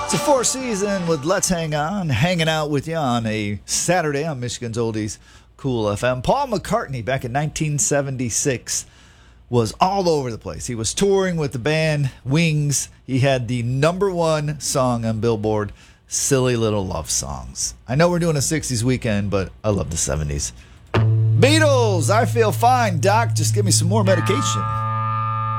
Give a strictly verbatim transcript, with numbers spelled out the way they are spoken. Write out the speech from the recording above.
It's a Four Season with Let's Hang On, hanging out with you on a Saturday on Michigan's Oldies Cool F M. Paul McCartney, back in nineteen seventy-six, was all over the place. He was touring with the band Wings. He had the number one song on Billboard, Silly Little Love Songs. I know we're doing a sixties weekend, but I love the seventies. Beatles, I Feel Fine. Doc, just give me some more medication.